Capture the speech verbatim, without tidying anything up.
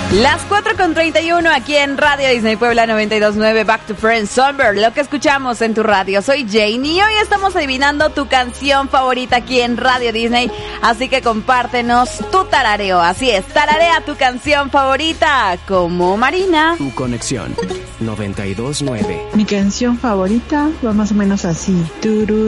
Las cuatro con treinta y uno aquí en Radio Disney Puebla noventa y dos punto nueve, Back to Friends Summer, lo que escuchamos en tu radio. Soy Jane y hoy estamos adivinando tu canción favorita aquí en Radio Disney, así que compártenos tu tarareo. Así es, tararea tu canción favorita como Marina. Tu conexión noventa y dos punto nueve. Mi canción favorita va más o menos así. Turú.